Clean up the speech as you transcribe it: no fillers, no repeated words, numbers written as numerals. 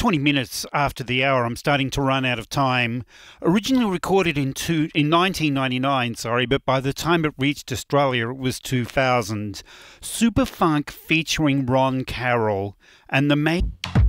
20 minutes after the hour. I'm starting to run out of time. Originally recorded in 1999, but by the time it reached Australia, it was 2000. Superfunk featuring Ron Carroll and the